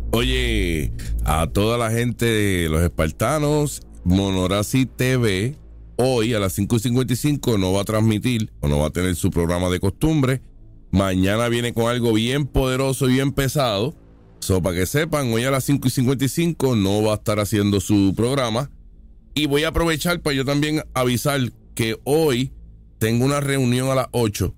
Oye, a toda la gente de los espartanos, Monorazi TV hoy a las 5:55 no va a transmitir o no va a tener su programa de costumbre. Mañana viene con algo bien poderoso y bien pesado. Para que sepan, hoy a las 5:55 no va a estar haciendo su programa. Y voy a aprovechar para yo también avisar que hoy tengo una reunión a las 8.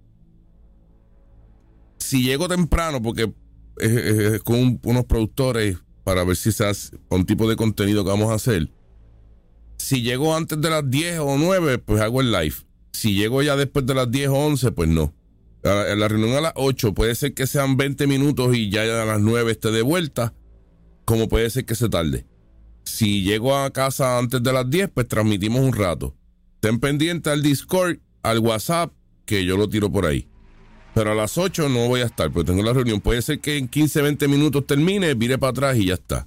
Si llego temprano, porque es con unos productores para ver si se hace un tipo de contenido que vamos a hacer. Si llego antes de las 10 o 9, pues hago el live. Si llego ya después de las 10 o 11, pues no. La reunión a las 8 puede ser que sean 20 minutos y ya a las 9 esté de vuelta, como puede ser que se tarde. Si llego a casa antes de las 10, pues transmitimos un rato. Estén pendientes al Discord, al WhatsApp, que yo lo tiro por ahí. Pero a las 8 no voy a estar, porque tengo la reunión. Puede ser que en 15, 20 minutos termine, vire para atrás y ya está.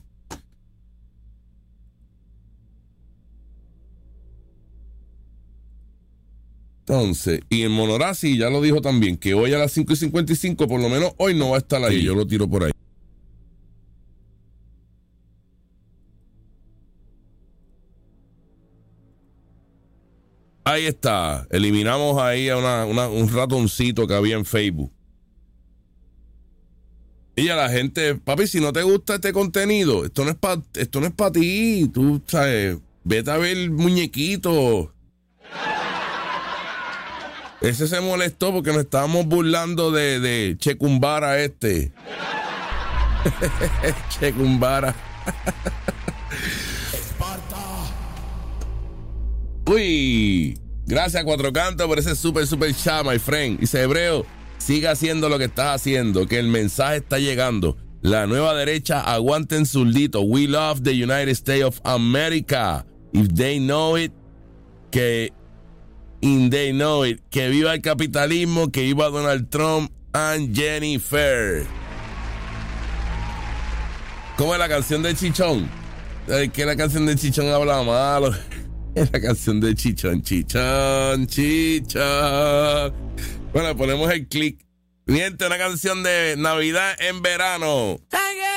Entonces, y en Monorazi ya lo dijo también, que hoy a las 5:55, por lo menos hoy no va a estar ahí, yo lo tiro por ahí. Ahí está, eliminamos ahí a un ratoncito que había en Facebook. Y a la gente, papi, si no te gusta este contenido, esto no es para ti, tú sabes, vete a ver muñequitos. Ese se molestó porque nos estábamos burlando de Checumbara este. Checumbara. Uy, gracias Cuatro Cantos por ese super chat, my friend. Dice Hebreo, siga haciendo lo que estás haciendo, que el mensaje está llegando. La nueva derecha, aguanten zurdito. We love the United States of America. If they know it, que viva el capitalismo, que viva Donald Trump and Jennifer. ¿Cómo es la canción de Chichón? Que la canción de Chichón habla malo. Es la canción de Chichón. Bueno, ponemos el click. Miente, una canción de Navidad en verano.